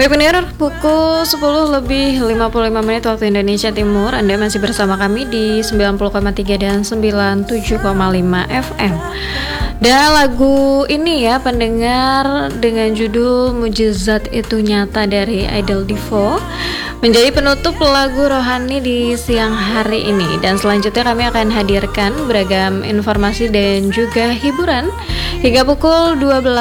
Baik pendengar, pukul 10 lebih 55 menit waktu Indonesia Timur. Anda masih bersama kami di 90,3 dan 97,5 FM. Dan lagu ini ya pendengar dengan judul Mujizat Itu Nyata dari Idol Divo menjadi penutup lagu rohani di siang hari ini. Dan selanjutnya kami akan hadirkan beragam informasi dan juga hiburan hingga pukul 12